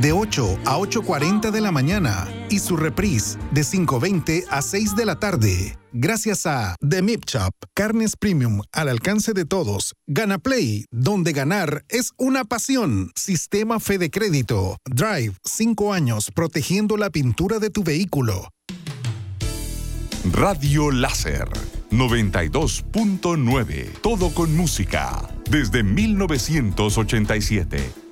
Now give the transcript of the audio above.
de 8 a 8:40 de la mañana y su reprise de 5:20 a 6 de la tarde. Gracias a The Meat Shop, carnes premium al alcance de todos. Gana Play, donde ganar es una pasión. Sistema Fede Crédito. Drive, 5 años protegiendo la pintura de tu vehículo. Radio Láser 92.9. Todo con música. Desde 1987.